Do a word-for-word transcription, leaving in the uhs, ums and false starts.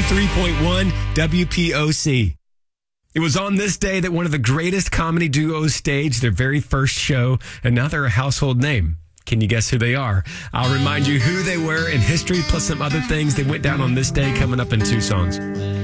three point one W P O C. It was on this day that one of the greatest comedy duos staged their very first show, and now they're a household name. Can you guess who they are? I'll remind you who they were in history, plus some other things that went down on this day coming up in two songs.